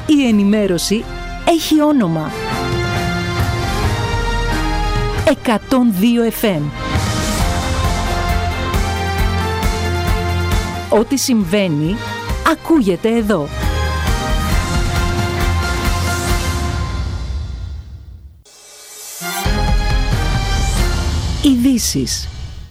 Η ενημέρωση έχει όνομα. 102 FM. Ό,τι συμβαίνει, ακούγεται εδώ. Ειδήσεις.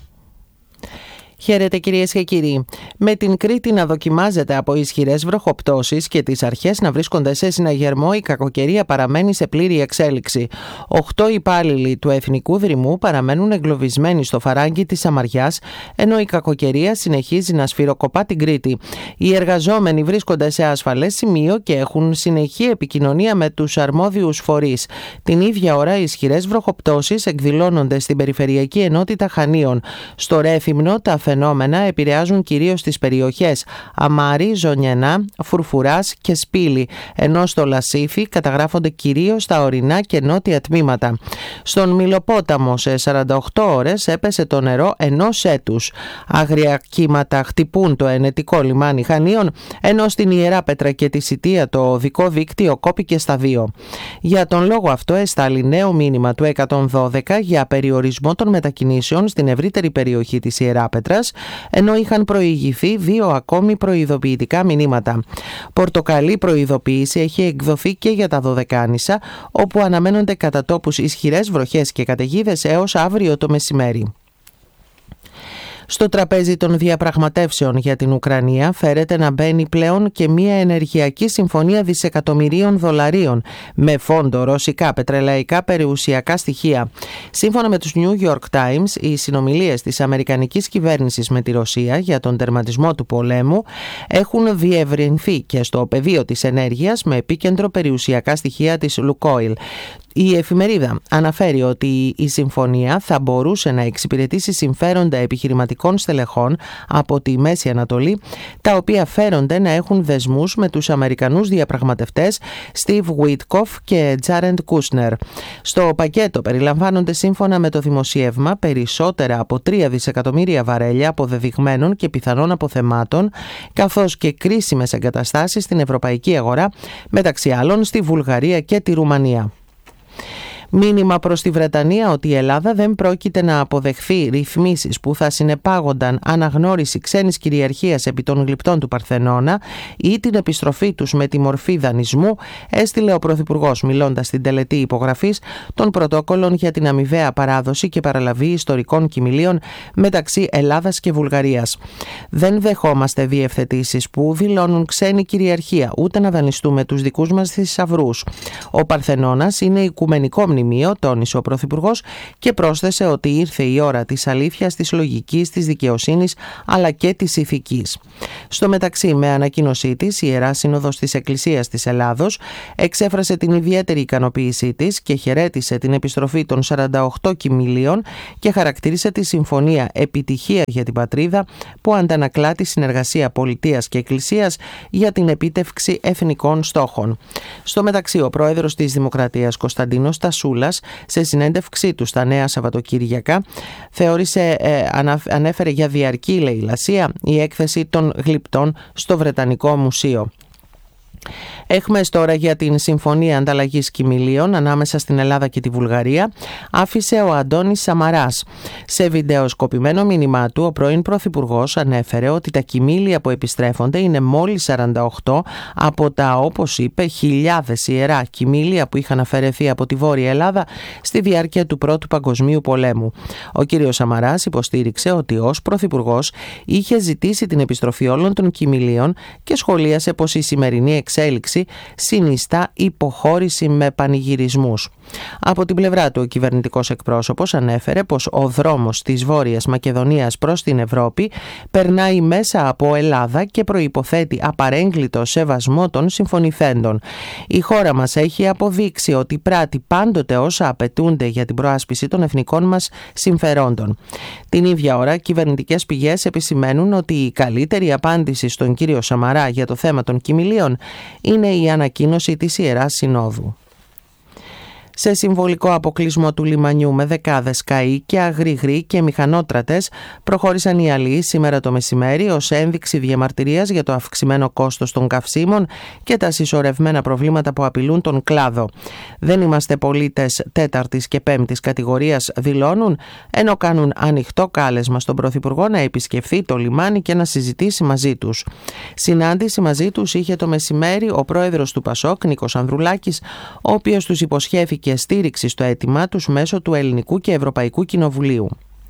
Χαίρετε κυρίες και κύριοι. Με την Κρήτη να δοκιμάζεται από ισχυρές βροχοπτώσεις και τις αρχές να βρίσκονται σε συναγερμό, η κακοκαιρία παραμένει σε πλήρη εξέλιξη. 8 υπάλληλοι του Εθνικού Δρυμού παραμένουν εγκλωβισμένοι στο φαράγγι της Σαμαριάς, ενώ η κακοκαιρία συνεχίζει να σφυροκοπά την Κρήτη. Οι εργαζόμενοι βρίσκονται σε ασφαλές σημείο και έχουν συνεχή επικοινωνία με τους αρμόδιους φορείς. Την ίδια ώρα, οι ισχυρές βροχοπτώσεις εκδηλώνονται στην Περιφερειακή Ενότητα Χανίων. Στο Ρέθυμνο, τα φαινόμενα επηρεάζουν κυρίως τις περιοχές Αμάρι, Ζωνιανά, Φουρφουράς και Σπήλη, ενώ στο Λασίθι καταγράφονται κυρίως τα ορεινά και νότια τμήματα. Στον Μυλοπόταμο σε 48 ώρες έπεσε το νερό ενός έτους. Άγρια κύματα χτυπούν το ενετικό λιμάνι Χανίων, ενώ στην Ιεράπετρα και τη Σιτία το οδικό δίκτυο κόπηκε στα 2. Για τον λόγο αυτό εστάλει νέο μήνυμα του 112 για περιορισμό των μετακινήσεων στην ευρύτερη περιοχή της Ιεράπετρας, ενώ είχαν προηγηθεί 2 ακόμη προειδοποιητικά μηνύματα. Πορτοκαλί προειδοποίηση έχει εκδοθεί και για τα Δωδεκάνησα, όπου αναμένονται κατά τόπους ισχυρές βροχές και καταιγίδες έως αύριο το μεσημέρι. Στο τραπέζι των διαπραγματεύσεων για την Ουκρανία φέρεται να μπαίνει πλέον και μια ενεργειακή συμφωνία δισεκατομμυρίων δολαρίων με φόντο ρωσικά πετρελαϊκά περιουσιακά στοιχεία. Σύμφωνα με τους New York Times, οι συνομιλίες της αμερικανικής κυβέρνησης με τη Ρωσία για τον τερματισμό του πολέμου έχουν διευρυνθεί και στο πεδίο της ενέργειας με επίκεντρο περιουσιακά στοιχεία της Λουκόιλ. Η εφημερίδα αναφέρει ότι η συμφωνία θα μπορούσε να εξυπηρετήσει συμφέροντα επιχειρηματικών στελεχών από τη Μέση Ανατολή, τα οποία φέρονται να έχουν δεσμούς με τους Αμερικανούς διαπραγματευτές Steve Witkoff και Jared Kushner. Στο πακέτο περιλαμβάνονται, σύμφωνα με το δημοσίευμα, περισσότερα από 3 δισεκατομμύρια βαρέλια αποδεδειγμένων και πιθανών αποθεμάτων, καθώς και κρίσιμες εγκαταστάσεις στην ευρωπαϊκή αγορά, μεταξύ άλλων στη Βουλγαρία και τη Ρουμανία. Μήνυμα προς τη Βρετανία ότι η Ελλάδα δεν πρόκειται να αποδεχθεί ρυθμίσεις που θα συνεπάγονταν αναγνώριση ξένης κυριαρχίας επί των γλυπτών του Παρθενώνα ή την επιστροφή τους με τη μορφή δανεισμού, έστειλε ο Πρωθυπουργός μιλώντας στην τελετή υπογραφής των πρωτόκολλων για την αμοιβαία παράδοση και παραλαβή ιστορικών κοιμηλίων μεταξύ Ελλάδας και Βουλγαρίας. Δεν δεχόμαστε διευθετήσεις που δηλώνουν ξένη κυριαρχία, ούτε να δανειστούμε τους δικούς μας θησαυρούς. Ο Παρθενώνας είναι οικουμενικό μνημείο, τόνισε ο Πρωθυπουργός και πρόσθεσε ότι ήρθε η ώρα της αλήθειας, της λογικής, της δικαιοσύνης αλλά και της ηθικής. Στο μεταξύ, με ανακοίνωσή της, η Ιερά Σύνοδος της Εκκλησίας της Ελλάδος εξέφρασε την ιδιαίτερη ικανοποίησή της και χαιρέτησε την επιστροφή των 48 κοιμηλίων και χαρακτήρισε τη συμφωνία επιτυχία για την πατρίδα που αντανακλά τη συνεργασία πολιτείας και εκκλησίας για την επίτευξη εθνικών στόχων. Στο μεταξύ, ο πρόεδρος της Δημοκρατίας Κωνσταντίνος Τασούλας, σε συνέντευξή του στα Νέα Σαββατοκύριακα, ανέφερε για διαρκή λαιλασία η έκθεση των γλυπτών στο Βρετανικό Μουσείο. Έχμες τώρα για την Συμφωνία Ανταλλαγής Κοιμηλίων ανάμεσα στην Ελλάδα και τη Βουλγαρία άφησε ο Αντώνης Σαμαράς. Σε βιντεοσκοπημένο μήνυμά του, ο πρώην Πρωθυπουργός ανέφερε ότι τα κοιμήλια που επιστρέφονται είναι μόλις 48 από τα, όπως είπε, χιλιάδες ιερά κοιμήλια που είχαν αφαιρεθεί από τη Βόρεια Ελλάδα στη διάρκεια του Πρώτου Παγκοσμίου Πολέμου. Ο κύριος Σαμαράς υποστήριξε ότι ως Πρωθυπουργός είχε ζητήσει την επιστροφή όλων των κοιμηλίων και σχολίασε πως η σημερινή εξέλιξη συνιστά υποχώρηση με πανηγυρισμούς. Από την πλευρά του, ο κυβερνητικός εκπρόσωπος ανέφερε πως ο δρόμος της Βόρειας Μακεδονίας προς την Ευρώπη περνάει μέσα από Ελλάδα και προϋποθέτει απαρέγκλητο σεβασμό των συμφωνηθέντων. Η χώρα μας έχει αποδείξει ότι πράττει πάντοτε όσα απαιτούνται για την προάσπιση των εθνικών μας συμφερόντων. Την ίδια ώρα, κυβερνητικές πηγές επισημαίνουν ότι η καλύτερη απάντηση στον κύριο Σαμαρά για το θέμα των κοιμηλίων είναι η ανακοίνωση της Ιεράς Συνόδου. Σε συμβολικό αποκλεισμό του λιμανιού με δεκάδες καεί και αγριγροί και μηχανότρατες προχώρησαν οι αλλοίς σήμερα το μεσημέρι ως ένδειξη διαμαρτυρίας για το αυξημένο κόστος των καυσίμων και τα συσσωρευμένα προβλήματα που απειλούν τον κλάδο. Δεν είμαστε πολίτες τέταρτης και πέμπτης κατηγορίας, δηλώνουν, ενώ κάνουν ανοιχτό κάλεσμα στον Πρωθυπουργό να επισκεφθεί το λιμάνι και να συζητήσει μαζί τους. Συνάντηση μαζί τους είχε το μεσημέρι ο πρόεδρος του Πασόκ, Νίκος Ανδρουλάκης, ο οποίος τους υποσχέθηκε στήριξη στο αίτημά τους μέσω του Ελληνικού και Ευρωπαϊκού Κοινοβουλίου.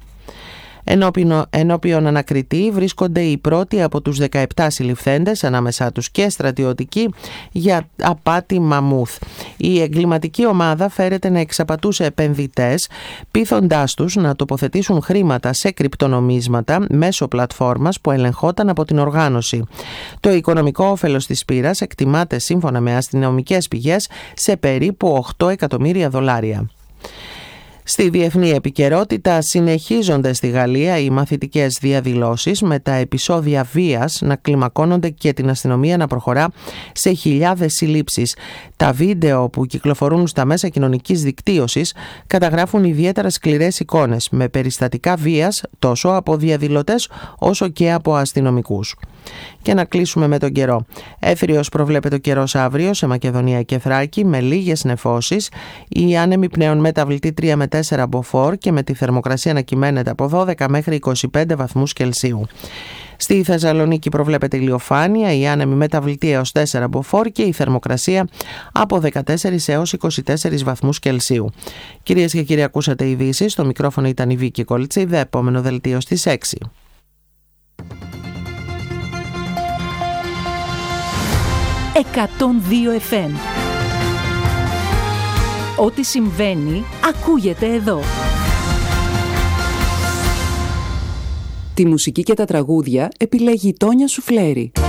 Ενώπιον ανακριτή βρίσκονται οι πρώτοι από τους 17 συλληφθέντες, ανάμεσά τους και στρατιωτικοί, για απάτη μαμούθ. Η εγκληματική ομάδα φέρεται να εξαπατούσε επενδυτές, πείθοντάς τους να τοποθετήσουν χρήματα σε κρυπτονομίσματα μέσω πλατφόρμας που ελεγχόταν από την οργάνωση. Το οικονομικό όφελος της πείρας εκτιμάται, σύμφωνα με αστυνομικές πηγές, σε περίπου $8 εκατομμύρια. Στη διεθνή επικαιρότητα, συνεχίζονται στη Γαλλία οι μαθητικές διαδηλώσεις, με τα επεισόδια βίας να κλιμακώνονται και την αστυνομία να προχωρά σε χιλιάδες συλλήψεις. Τα βίντεο που κυκλοφορούν στα μέσα κοινωνικής δικτύωσης καταγράφουν ιδιαίτερα σκληρές εικόνες με περιστατικά βίας τόσο από διαδηλωτές όσο και από αστυνομικούς. Και να κλείσουμε με τον καιρό. Έθριος προβλέπεται ο καιρός αύριο σε Μακεδονία και Θράκη, με λίγες νεφώσεις. Οι άνεμοι πνέουν μεταβλητή 3 με 4 μποφόρ και με τη θερμοκρασία να κυμαίνεται από 12 μέχρι 25 βαθμούς Κελσίου. Στη Θεσσαλονίκη προβλέπεται ηλιοφάνεια, η άνεμη μεταβλητή έως 4 μποφόρ και η θερμοκρασία από 14 έως 24 βαθμούς Κελσίου. Κυρίες και κύριοι, ακούσατε ειδήσεις. Στο μικρόφωνο ήταν η Βίκη Κολτσίδα. Επόμενο δελτίο στις 6. 102 FM. Ό,τι συμβαίνει, ακούγεται εδώ. Τη μουσική και τα τραγούδια επιλέγει η Τόνια Σουφλέρη.